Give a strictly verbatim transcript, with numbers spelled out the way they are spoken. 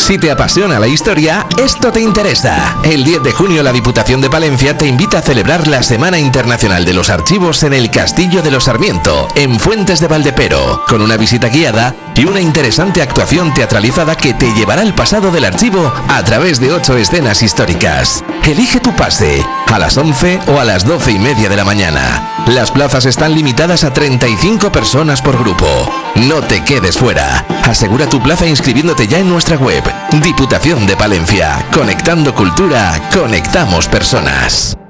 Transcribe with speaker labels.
Speaker 1: Si te apasiona la historia, esto te interesa. El diez de junio la Diputación de Palencia te invita a celebrar la Semana Internacional de los Archivos en el Castillo de los Sarmiento, en Fuentes de Valdepero, con una visita guiada y una interesante actuación teatralizada que te llevará al pasado del archivo a través de ocho escenas históricas. Elige tu pase, a las once o a las doce y media de la mañana. Las plazas están limitadas a treinta y cinco personas por grupo. No te quedes fuera. Asegura tu plaza inscribiéndote ya en nuestra web. Diputación de Palencia. Conectando cultura, conectamos personas.